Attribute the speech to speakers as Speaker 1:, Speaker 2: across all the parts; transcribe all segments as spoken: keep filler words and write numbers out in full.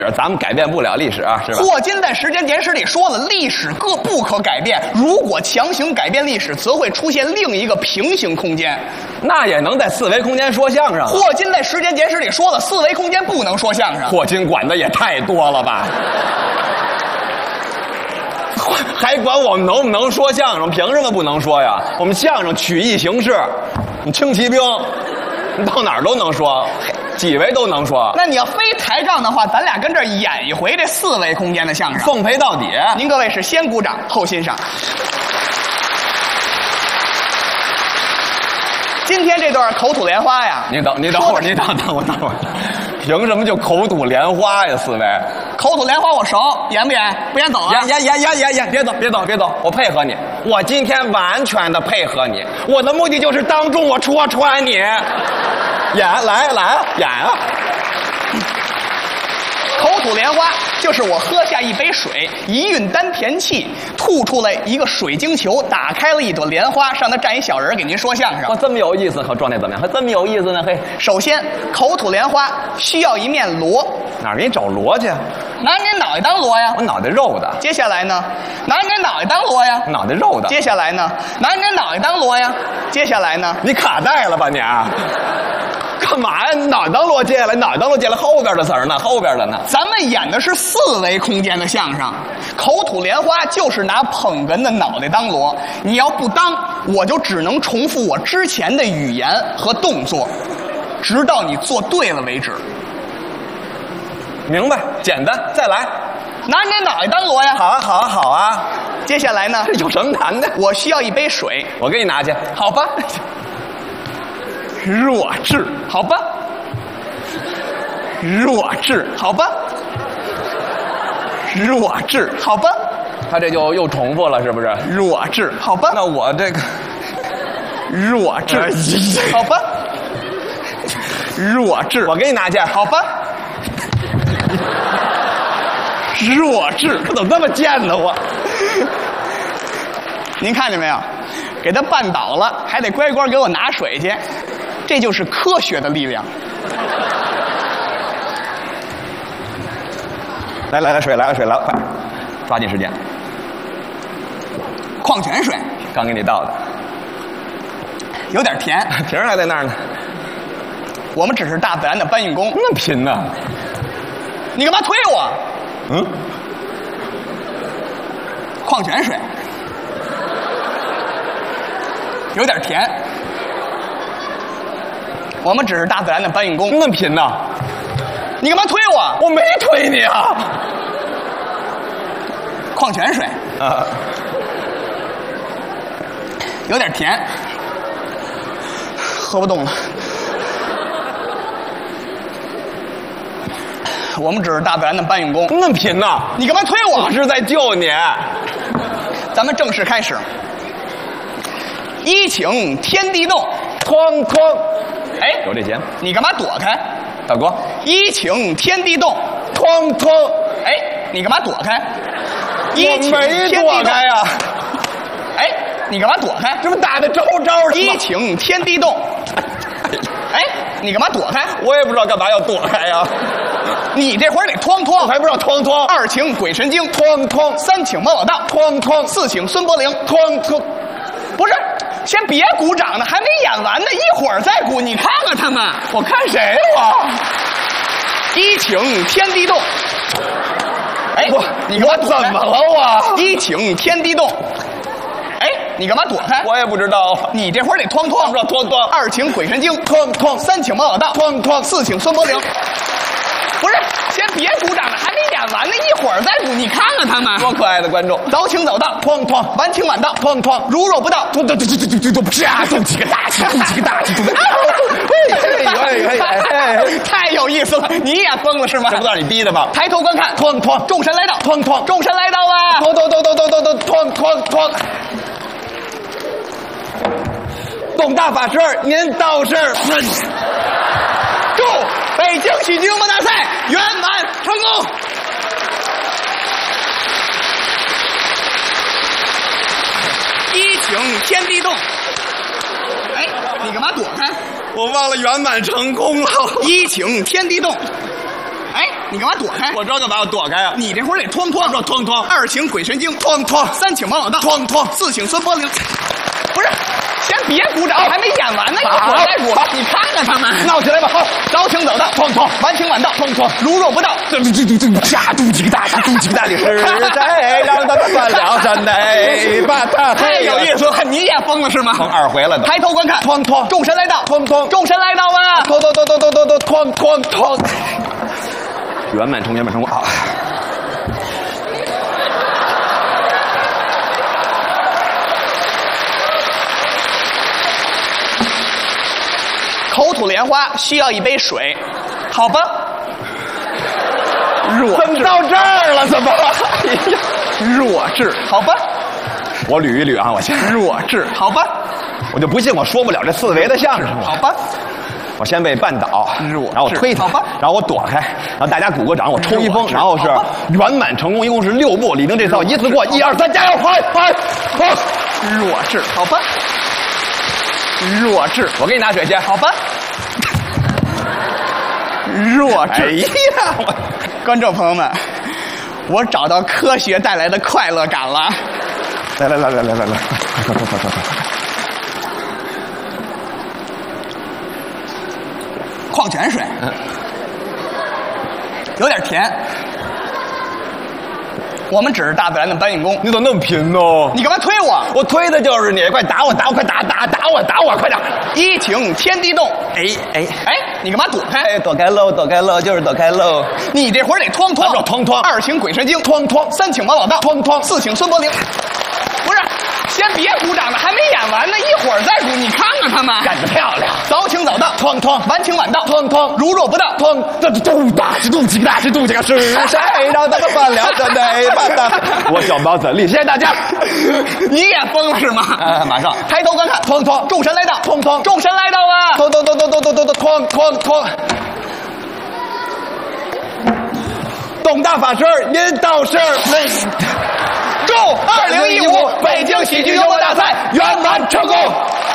Speaker 1: 咱们改变不了历史啊，是吧？
Speaker 2: 霍金在《时间简史》里说了，历史各不可改变，如果强行改变历史，则会出现另一个平行空间。
Speaker 1: 那也能在四维空间说相声啊？
Speaker 2: 霍金在《时间简史》里说了，四维空间不能说相声。
Speaker 1: 霍金管的也太多了吧？还管我们能不能说相声？凭什么不能说呀？我们相声曲艺形式，你轻骑兵，你到哪儿都能说。几维都能说，
Speaker 2: 那你要非抬杠的话，咱俩跟这儿演一回这四维空间的相声，
Speaker 1: 奉陪到底。
Speaker 2: 您各位是先鼓掌后欣赏。今天这段口吐莲花呀，
Speaker 1: 你等，你等会儿，你等等我等会儿，凭什么就口吐莲花呀？四位，
Speaker 2: 口吐莲花我熟，演不演？不演走啊！
Speaker 1: 演演演演演演，别走别走别走，我配合你，我今天完全的配合你，我的目的就是当众我戳穿你。演来来演啊！
Speaker 2: 口吐莲花就是我喝下一杯水，一运丹田气，吐出来一个水晶球，打开了一朵莲花，上头站一小人给您说相声。
Speaker 1: 哇，这么有意思，和状态怎么样？还这么有意思呢？嘿，
Speaker 2: 首先口吐莲花需要一面锣，
Speaker 1: 哪儿给你找锣去？
Speaker 2: 拿您脑袋当锣呀！
Speaker 1: 我脑袋肉的。
Speaker 2: 接下来呢？拿您脑袋当锣呀！
Speaker 1: 脑袋肉的。
Speaker 2: 接下来呢？拿您脑袋当锣呀！接下来呢？
Speaker 1: 你卡带了吧你？干嘛呀？脑袋当锣接下来，脑袋当锣接下来，后边的词儿呢？后边的呢？
Speaker 2: 咱们演的是四维空间的相声，口吐莲花就是拿捧哏的脑袋当锣。你要不当，我就只能重复我之前的语言和动作，直到你做对了为止。
Speaker 1: 明白，简单，再来。
Speaker 2: 拿你脑袋当锣呀！
Speaker 1: 好啊，好啊，好啊。
Speaker 2: 接下来呢？
Speaker 1: 这有什么难的？
Speaker 2: 我需要一杯水，
Speaker 1: 我给你拿去。
Speaker 2: 好吧。弱智，好吧。弱智，好吧。弱智，好吧。
Speaker 1: 他这就又重复了，是不是？
Speaker 2: 弱智，好吧。
Speaker 1: 那我这个
Speaker 2: 弱智，好吧。弱智，
Speaker 1: 我给你拿去，
Speaker 2: 好吧。弱智，
Speaker 1: 怎么那么贱呢？我，
Speaker 2: 您看见没有？给他绊倒了，还得乖乖给我拿水去，这就是科学的力量。
Speaker 1: 来来来，水来了，水来了，快，抓紧时间。
Speaker 2: 矿泉水，
Speaker 1: 刚给你倒的，
Speaker 2: 有点甜，
Speaker 1: 瓶儿还在那儿呢。
Speaker 2: 我们只是大自然的搬运工，
Speaker 1: 那贫呢？
Speaker 2: 你干嘛推我？
Speaker 1: 嗯，
Speaker 2: 矿泉水有点甜，我们只是大自然的搬运工。
Speaker 1: 那贫呢？
Speaker 2: 你干嘛推我？
Speaker 1: 我没推你啊！
Speaker 2: 矿泉水
Speaker 1: 啊，
Speaker 2: 有点甜，喝不动了。我们只是大自然的搬运工。
Speaker 1: 那贫呢？
Speaker 2: 你干嘛推我？
Speaker 1: 我是在救你。
Speaker 2: 咱们正式开始。一请天地动，
Speaker 1: 哐哐。
Speaker 2: 哎，
Speaker 1: 有这节目？
Speaker 2: 你干嘛躲开？
Speaker 1: 大哥，
Speaker 2: 一请天地动，
Speaker 1: 哐哐。
Speaker 2: 哎，你干嘛躲开？一请
Speaker 1: 我没躲开呀。
Speaker 2: 哎，你干嘛躲开？
Speaker 1: 这不打的招招的吗？
Speaker 2: 一请天地动。哎，你干嘛躲开？
Speaker 1: 我也不知道干嘛要躲开呀。
Speaker 2: 你这会儿得哐哐，
Speaker 1: 我还不知道哐哐。
Speaker 2: 二请鬼神经，
Speaker 1: 哐哐。
Speaker 2: 三请孟老道，
Speaker 1: 哐哐。
Speaker 2: 四请孙伯龄，
Speaker 1: 哐哐。
Speaker 2: 不是，先别鼓掌呢，还没演完呢，一会儿再鼓。你看看他们，
Speaker 1: 我看谁我？
Speaker 2: 一请天地动。哎，
Speaker 1: 我
Speaker 2: 你干嘛躲开？
Speaker 1: 怎么了我？
Speaker 2: 一请天地动。哎，你干嘛躲开？
Speaker 1: 我也不知道。
Speaker 2: 你这会儿得哐哐，
Speaker 1: 不知道哐哐。
Speaker 2: 二请鬼神经，
Speaker 1: 哐哐。
Speaker 2: 三请孟老道，
Speaker 1: 哐哐。
Speaker 2: 四请孙伯龄。不是，先别鼓掌了，还没演完呢，一会儿再鼓。你看看他们，
Speaker 1: 多可爱的观众！
Speaker 2: 早请早到，
Speaker 1: 哐哐；
Speaker 2: 晚请晚到，
Speaker 1: 哐哐；
Speaker 2: 如若不到，
Speaker 1: 咚咚咚咚咚咚咚，啪，咚几个大气，咚几个大气，咚！
Speaker 2: 太有意思了，你也疯了是吗？
Speaker 1: 这不让你逼的吗？
Speaker 2: 抬头观看，
Speaker 1: 哐哐；
Speaker 2: 众神来到，
Speaker 1: 哐哐；
Speaker 2: 众神来到了，
Speaker 1: 咚咚咚咚咚咚咚，哐哐哐。董大法师，您到是。
Speaker 2: 祝北京喜剧幽默大赛圆满成功！一请天地动。哎，你干嘛躲开？
Speaker 1: 我忘了圆满成功了。
Speaker 2: 一请天地动。哎， 你干嘛躲开？
Speaker 1: 我知道干嘛要躲开啊？
Speaker 2: 你这会儿得哐哐
Speaker 1: 说哐哐，
Speaker 2: 二请鬼神经，
Speaker 1: 哐哐，
Speaker 2: 三请王老大，
Speaker 1: 哐哐，
Speaker 2: 四请孙柏林。不是，先别鼓掌，还没演完呢，一会儿再鼓。你看看他们，
Speaker 1: 闹起来吧！好，
Speaker 2: 早请早到，
Speaker 1: 哐哐，
Speaker 2: 晚请晚到，
Speaker 1: 哐哐，
Speaker 2: 如若不到，
Speaker 1: 这这这这下肚几个大，下肚几个大的是谁？让他们算了真的，把他
Speaker 2: 太有意思了，你也疯了是吗？
Speaker 1: 疯二回了，
Speaker 2: 抬头观看，
Speaker 1: 哐哐，
Speaker 2: 众神来到，
Speaker 1: 哐哐，
Speaker 2: 众神来到啊！
Speaker 1: 哐哐哐哐哐哐哐哐，圆满成圆满成功啊！
Speaker 2: 口吐莲花需要一杯水，好吧？弱
Speaker 1: 怎么到这儿了？怎么？
Speaker 2: 弱智，好吧？
Speaker 1: 我捋一捋啊，我先
Speaker 2: 弱智，好吧？
Speaker 1: 我就不信我说不了这四维的相声，
Speaker 2: 好吧？
Speaker 1: 我先被绊倒，
Speaker 2: 弱
Speaker 1: 然后我推他，
Speaker 2: 好吧？
Speaker 1: 然后我躲开，然后大家鼓个掌，我抽一风，然后是圆满成功，一共是六步，李宁这套一次过，一二三，加油，快快快！
Speaker 2: 弱智，好吧？弱智，
Speaker 1: 我给你拿水去，
Speaker 2: 好吧？弱智！
Speaker 1: 哎呀，我
Speaker 2: 观众朋友们，我找到科学带来的快乐感了。
Speaker 1: 来来来来来来来，快快快快快快！
Speaker 2: 矿泉水，有点甜。我们只是大自然的搬运工。
Speaker 1: 你怎么那么贫呢？
Speaker 2: 你干嘛推我？
Speaker 1: 我推的就是你，快打我，打我，快打打打我，打我，快点！
Speaker 2: 一请天地动。
Speaker 1: 哎哎
Speaker 2: 哎，你干嘛躲开？
Speaker 1: 哎，躲开喽，躲开喽，就是躲开喽。
Speaker 2: 你这会儿得哐哐，
Speaker 1: 哐哐。
Speaker 2: 二请鬼神经，
Speaker 1: 哐哐。
Speaker 2: 三请王老大，
Speaker 1: 哐哐。
Speaker 2: 四请孙柏林。不是，先别鼓掌了，还没演完呢，一会儿再鼓。你看看他们，
Speaker 1: 干得漂亮！
Speaker 2: 早请早到，
Speaker 1: 哐哐；
Speaker 2: 晚请晚到，
Speaker 1: 哐哐；
Speaker 2: 如若不到，
Speaker 1: 哐。这肚大是肚几个大是肚几个是谁让他们犯了这内办的？我小毛怎立？谢谢大家。
Speaker 2: 你也疯了是吗？
Speaker 1: 啊，马上
Speaker 2: 抬头观看，
Speaker 1: 哐哐，
Speaker 2: 众神来到，
Speaker 1: 哐哐，
Speaker 2: 众神来到啊！
Speaker 1: 哐哐哐哐哐哐哐哐哐。董大法师，您到是。
Speaker 2: 祝二零一五北京喜剧幽默大赛圆满成功！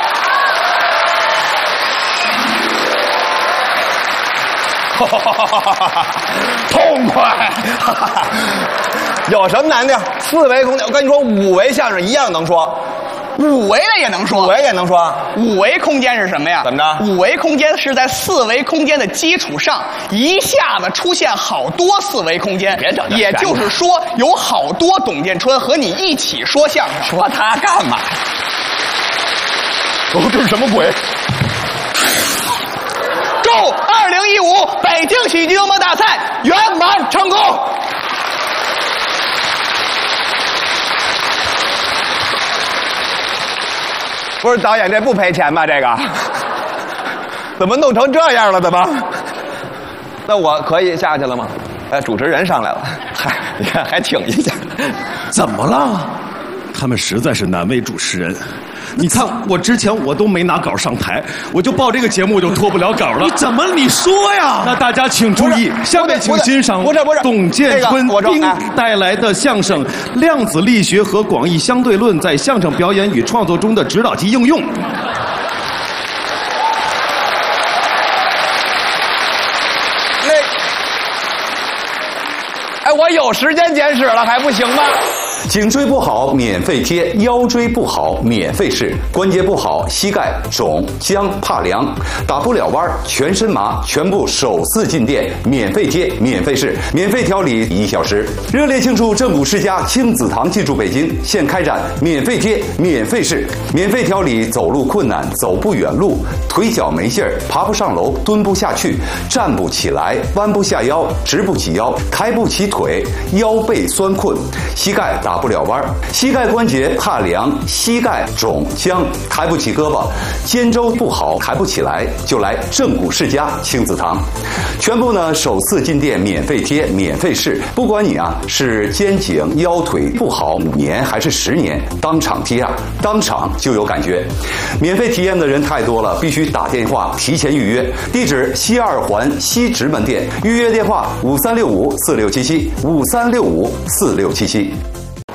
Speaker 1: 痛快！有什么难的？四维空间，我跟你说，五维相声一样能说，
Speaker 2: 五维的也能说，
Speaker 1: 五维也能说。
Speaker 2: 五维空间是什么呀？
Speaker 1: 怎么着？
Speaker 2: 五维空间是在四维空间的基础上，一下子出现好多四维空间。
Speaker 1: 别整这
Speaker 2: 也就是说，有好多董建春和你一起说相声。
Speaker 1: 说他干嘛？哦，这是什么鬼？
Speaker 2: 祝二零一五北京喜剧幽默大赛圆满成功！
Speaker 1: 不是导演，这不赔钱吧？这个怎么弄成这样了？怎么？那我可以下去了吗？哎，主持人上来了，嗨，你看还挺一下。
Speaker 3: 怎么了？他们实在是难为主持人。你看，我之前我都没拿稿上台，我就报这个节目就脱不了稿了。
Speaker 4: 你怎么你说呀？
Speaker 3: 那大家请注意，下面请欣赏
Speaker 1: 不是不是
Speaker 3: 董建春丁带来的相声《量子力学和广义相对论在相声表演与创作中的指导及应用》。
Speaker 1: 那，哎，我有时间简史了，还不行吗？
Speaker 5: 颈椎不好免费贴，腰椎不好免费试，关节不好膝盖肿僵怕凉，打不了弯全身麻，全部首次进店免费贴免费试，免费调理一小时。热烈庆祝正骨世家亲子堂进驻北京，现开展免费贴免费试，免费调理走路困难、走不远路、腿脚没劲儿、爬不上楼、蹲不下去、站不起来、弯不下腰、直不起腰、抬不起腿、腰背酸困、膝盖打不了弯，膝盖关节怕凉，膝盖肿僵，抬不起胳膊，肩周不好，抬不起来，就来正骨世家亲子堂。全部呢首次进店免费贴免费试，不管你啊是肩颈腰腿不好五年还是十年，当场贴啊，当场就有感觉。免费体验的人太多了，必须打电话提前预约。地址西二环西直门店，预约电话五三六五四六七七五三六五四六七七。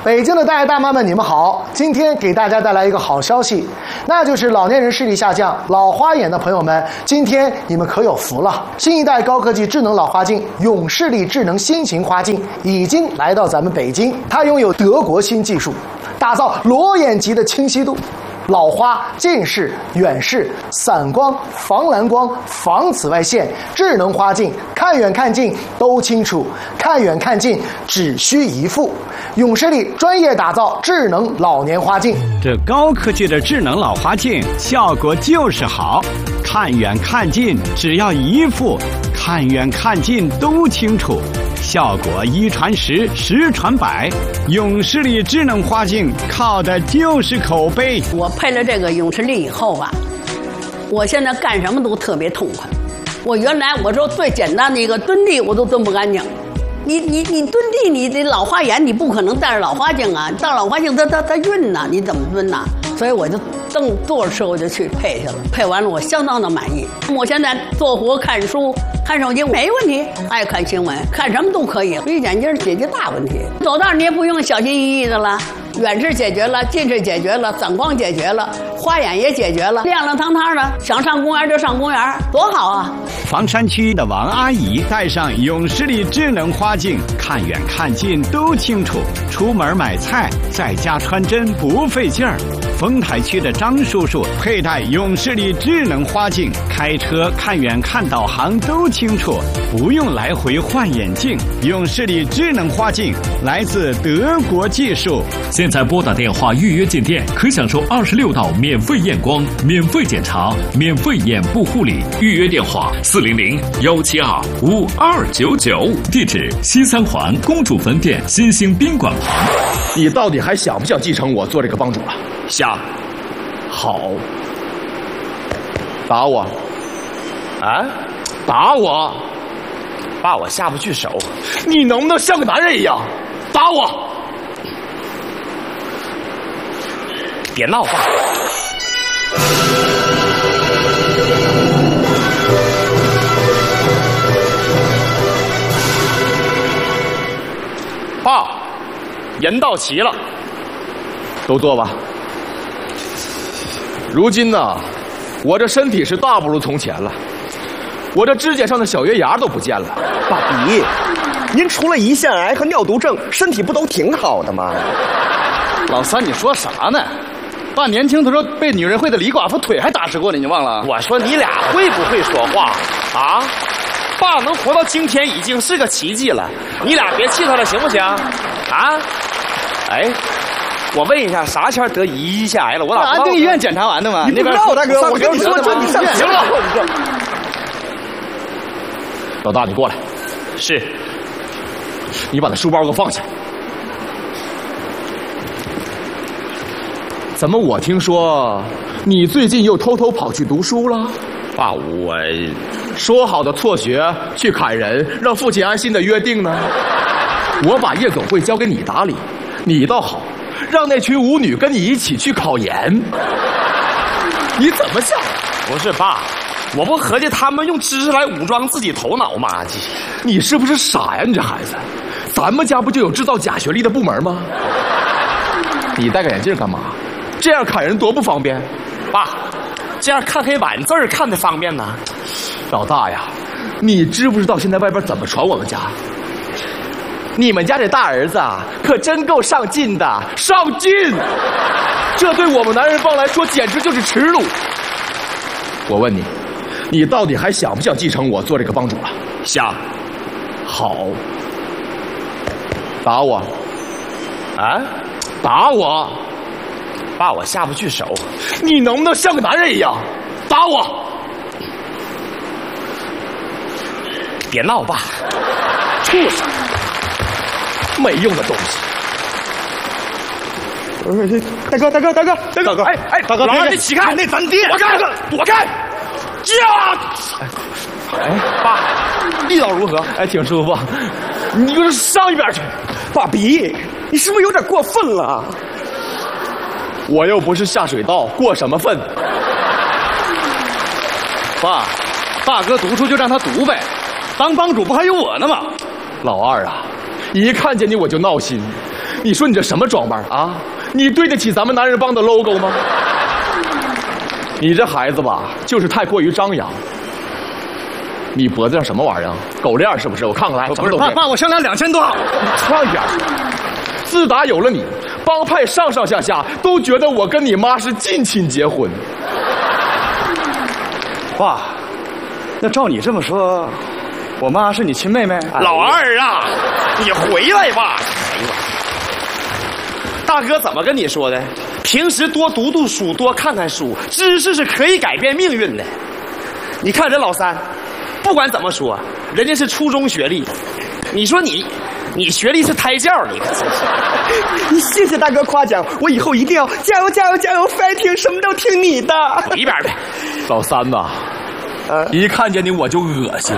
Speaker 4: 北京的大爷大妈们，你们好！今天给大家带来一个好消息，那就是老年人视力下降、老花眼的朋友们，今天你们可有福了！新一代高科技智能老花镜永视力智能新型花镜已经来到咱们北京，它拥有德国新技术，打造裸眼级的清晰度。老花、近视、远视、散光、防蓝光、防紫外线，智能花镜，看远看近都清楚，看远看近只需一副。永视力专业打造智能老年花镜，
Speaker 6: 这高科技的智能老花镜效果就是好，看远看近只要一副，看远看近都清楚。效果一传十，十传百，永视力智能花镜靠的就是口碑。
Speaker 7: 我配了这个永视力以后吧，我现在干什么都特别痛快。我原来我说最简单的一个蹲地我都蹲不干净，你你你蹲地，你这老花眼你不可能戴着老花镜啊，戴老花镜它它它晕呐，你怎么蹲呐？所以我就正坐着车我就去配去了，配完了我相当的满意。我现在做活看书。看手机没问题，爱看新闻，看什么都可以。绿眼镜解决大问题，走道你也不用小心翼翼的了。远视解决了，近视解决了，散光解决了，花眼也解决了，亮亮堂堂的，想上公园就上公园，多好啊！
Speaker 6: 房山区的王阿姨戴上永视力智能花镜，看远看近都清楚，出门买菜在家穿针不费劲儿。丰台区的张叔叔佩戴永视力智能花镜，开车看远看导航都清楚，不用来回换眼镜。永视力智能花镜来自德国技术。
Speaker 8: 现在拨打电话预约进店，可享受二十六道免费验光、免费检查、免费眼部护理。预约电话：四零零幺七二五二九九。地址：西三环公主坟店新兴宾馆旁。
Speaker 3: 你到底还想不想继承我做这个帮主了？
Speaker 8: 想。
Speaker 3: 好。打我。
Speaker 8: 啊？打我？爸，我下不去手。
Speaker 3: 你能不能像个男人一样？打我！
Speaker 8: 别闹，爸。
Speaker 3: 爸，人到齐了，都坐吧。如今呢，我这身体是大不如从前了，我这指甲上的小月牙都不见了。
Speaker 9: 爸比，您除了胰腺癌和尿毒症，身体不都挺好的吗？
Speaker 10: 老三，你说啥呢？爸年轻的时候被女人会的李寡妇腿还打折过呢，你忘了？
Speaker 8: 我说你俩会不会说话啊？爸能活到今天已经是个奇迹了，你俩别气他了，行不行？啊？哎，我问一下，啥前得胰腺癌了？我咋
Speaker 10: 安定医院检查完的吗？
Speaker 9: 你不知道，大哥，我跟你说，这你上
Speaker 3: 行了。老大，你过来。
Speaker 8: 是。
Speaker 3: 你把那书包给我放下。怎么我听说你最近又偷偷跑去读书了？
Speaker 8: 爸，我
Speaker 3: 说好的辍学去砍人，让父亲安心的约定呢？我把夜总会交给你打理，你倒好，让那群舞女跟你一起去考研。你怎么想？
Speaker 8: 不是爸，我不合计他们用知识来武装自己头脑吗？
Speaker 3: 你是不是傻呀？你这孩子，咱们家不就有制造假学历的部门吗？你戴个眼镜干嘛？这样砍人多不方便。
Speaker 8: 爸，这样看黑板字儿看的方便呢。
Speaker 3: 老大呀，你知不知道现在外边怎么传我们家？你们家这大儿子啊，可真够上进的，上进！这对我们男人帮来说简直就是耻辱。我问你，你到底还想不想继承我做这个帮主了？
Speaker 8: 想。
Speaker 3: 好。打我。
Speaker 8: 啊？
Speaker 3: 打我。
Speaker 8: 爸，我下不去手。
Speaker 3: 你能不能像个男人一样？打我！
Speaker 8: 别闹，爸！
Speaker 3: 畜生！没用的东西！
Speaker 9: 大哥，大哥，大哥，大哥，
Speaker 3: 哎哎，
Speaker 9: 大哥，
Speaker 3: 老二，你起开！
Speaker 9: 那咱爹！
Speaker 3: 躲开！躲开！呀！哎，爸，力道如何？哎，挺舒服。你就是上一边去！
Speaker 9: 爸比，你是不是有点过分了？
Speaker 3: 我又不是下水道，过什么分？
Speaker 10: 爸，大哥读书就让他读呗，当帮主不还有我呢吗？
Speaker 3: 老二啊，一看见你我就闹心， 你说你这什么装扮啊？你对得起咱们男人帮的 logo 吗？你这孩子吧，就是太过于张扬。你脖子上什么玩意儿啊？狗链是不是？我看看来，
Speaker 10: 不是爸爸，我项链两千多。
Speaker 3: 差一点。自打有了你，帮派上上下下都觉得我跟你妈是近亲结婚。
Speaker 10: 爸，那照你这么说，我妈是你亲妹妹？
Speaker 9: 老二啊，你回来吧。大哥怎么跟你说的？平时多读读书，多看看书，知识是可以改变命运的。你看人老三，不管怎么说，人家是初中学历，你说你，你学历是胎教，你可真是。 你谢谢大哥夸奖，我以后一定要加油加油加油 fighting， 什么都听你的。滚一边呗。
Speaker 3: 老三呐，呃、一看见你我就恶心。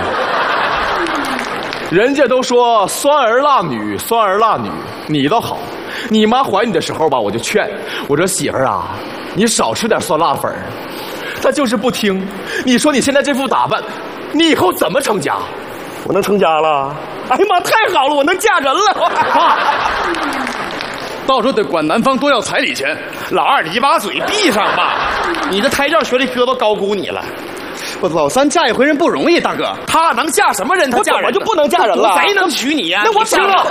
Speaker 3: 人家都说酸儿辣女，酸儿辣女，你倒好。你妈怀你的时候吧，我就劝我说媳妇儿啊，你少吃点酸辣粉儿。她就是不听。你说你现在这副打扮，你以后怎么成家？
Speaker 9: 我能成家了？哎呀妈，太好了，我能嫁人了！
Speaker 10: 爸，到时候得管男方多要彩礼钱。
Speaker 9: 老二，你把嘴闭上吧！你这胎教学历哥都高估你了。
Speaker 10: 我老三嫁一回人不容易，大哥。
Speaker 9: 他能嫁什么人？他嫁人，我就不能嫁人了？谁能娶你呀？
Speaker 3: 那我行了。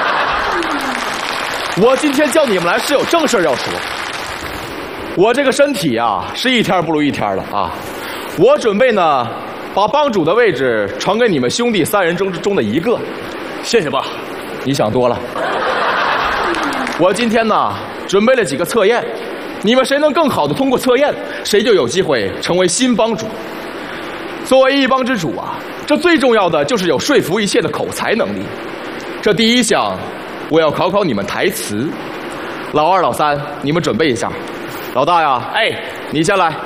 Speaker 3: 我今天叫你们来是有正事要说。我这个身体啊，是一天不如一天了啊！我准备呢，把帮主的位置传给你们兄弟三人中中的一个。谢谢爸，你想多了。我今天呢，准备了几个测验，你们谁能更好的通过测验，谁就有机会成为新帮主。作为一帮之主啊，这最重要的就是有说服一切的口才能力。这第一项，我要考考你们台词。老二、老三，你们准备一下。老大呀，
Speaker 9: 哎，
Speaker 3: 你先来。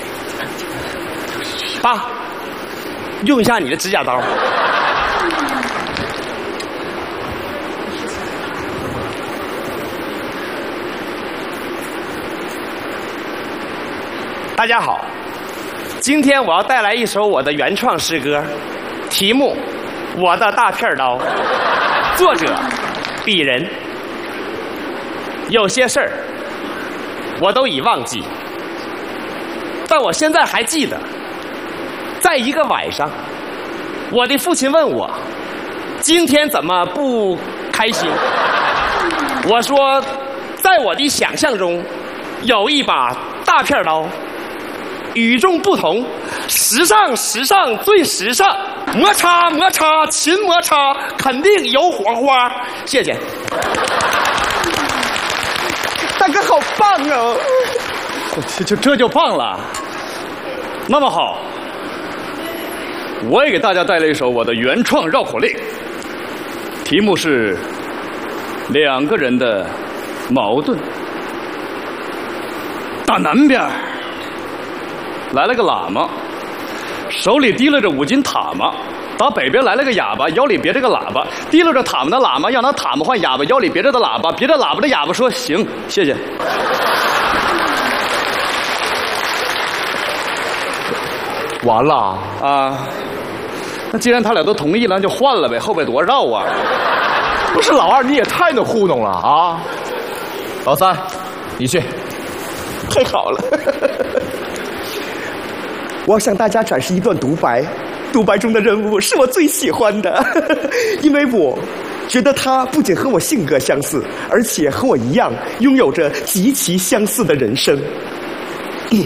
Speaker 9: 爸，用一下你的指甲刀。大家好，今天我要带来一首我的原创诗歌，题目《我的大片刀》，作者鄙人。有些事儿我都已忘记，但我现在还记得，在一个晚上，我的父亲问我今天怎么不开心。我说在我的想象中有一把大片刀，与众不同，时尚时尚最时尚，摩擦摩擦勤摩擦，肯定有火花。谢谢。大哥好棒哦！
Speaker 10: 这就这就棒了。那么好，我也给大家带来一首我的原创绕口令，题目是两个人的矛盾。打南边来了个喇嘛，手里提拉着五斤塔嘛。打北边来了个哑巴，腰里别着个喇叭，提溜着塔嘛的喇嘛，让他塔嘛换哑巴，腰里别着的喇叭，别着喇叭的哑巴说行，谢谢。
Speaker 3: 完了
Speaker 10: 啊！那既然他俩都同意了，那就换了呗，后边多绕啊！
Speaker 3: 不是老二，你也太能糊弄了啊！老三，你去。
Speaker 9: 太好了！我要向大家展示一段独白。独白中的人物是我最喜欢的，因为我觉得他不仅和我性格相似，而且和我一样拥有着极其相似的人生。嗯、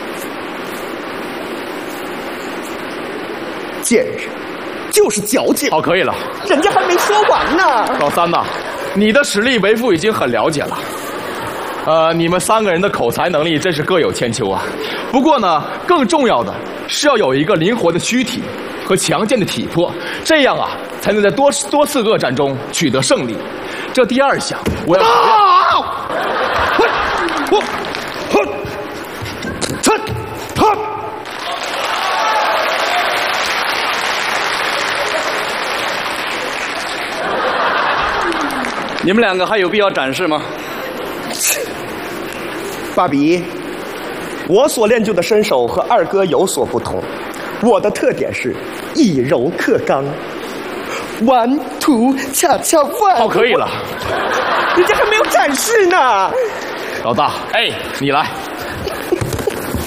Speaker 9: 贱人，就是矫情。
Speaker 3: 好，可以了，
Speaker 9: 人家还没说完呢。
Speaker 3: 老三呐，你的实力为父已经很了解了。呃，你们三个人的口才能力真是各有千秋啊。不过呢，更重要的是要有一个灵活的躯体和强健的体魄，这样啊，才能在多多次恶战中取得胜利。这第二项，我要考验。我，哼，哼，哼。
Speaker 10: 你们两个还有必要展示吗？
Speaker 9: 爸比，我所练就的身手和二哥有所不同，我的特点是以柔克刚，
Speaker 3: one two 恰恰 one。
Speaker 10: 好，可以了。
Speaker 3: 人家还没有展示呢。
Speaker 10: 老大，
Speaker 9: 哎，
Speaker 10: 你来。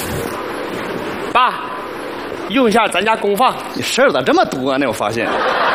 Speaker 9: 爸，用一下咱家功放。
Speaker 10: 你事儿咋这么多呢？我发现。